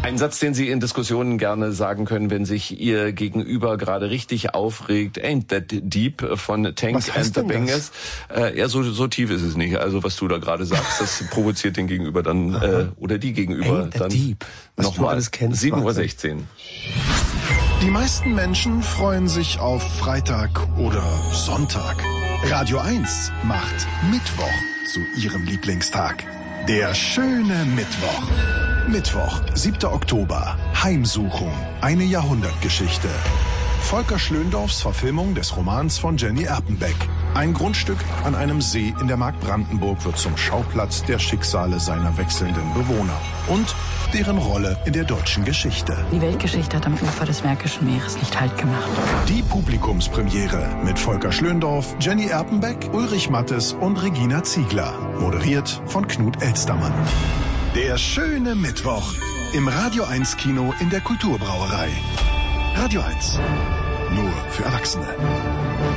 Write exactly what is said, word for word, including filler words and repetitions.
Ein Satz, den Sie in Diskussionen gerne sagen können, wenn sich Ihr Gegenüber gerade richtig aufregt. Ain't that deep von Tank and the Bangers. Äh, ja, so, so tief ist es nicht. Also was du da gerade sagst, das provoziert den Gegenüber dann äh, oder die Gegenüber Ain't that dann deep. nochmal. sieben Uhr sechzehn. Die meisten Menschen freuen sich auf Freitag oder Sonntag. Radio eins macht Mittwoch zu ihrem Lieblingstag. Der schöne Mittwoch. Mittwoch, siebter Oktober. Heimsuchung. Eine Jahrhundertgeschichte. Volker Schlöndorffs Verfilmung des Romans von Jenny Erpenbeck. Ein Grundstück an einem See in der Mark Brandenburg wird zum Schauplatz der Schicksale seiner wechselnden Bewohner und deren Rolle in der deutschen Geschichte. Die Weltgeschichte hat am Ufer des Märkischen Meeres nicht Halt gemacht. Die Publikumspremiere mit Volker Schlöndorff, Jenny Erpenbeck, Ulrich Mattes und Regina Ziegler. Moderiert von Knut Elstermann. Der schöne Mittwoch im Radio eins Kino in der Kulturbrauerei. Radio eins. Nur für Erwachsene.